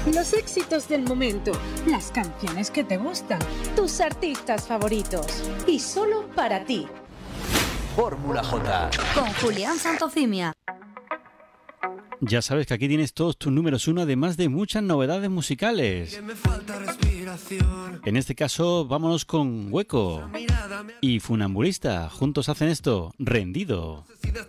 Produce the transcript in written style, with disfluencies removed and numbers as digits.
Los éxitos del momento, las canciones que te gustan, tus artistas favoritos y solo para ti. Fórmula J con Julián Santocimia. Ya sabes que aquí tienes todos tus números uno, además de muchas novedades musicales. En este caso, vámonos con Hueco y Funambulista. Juntos hacen esto, Rendido.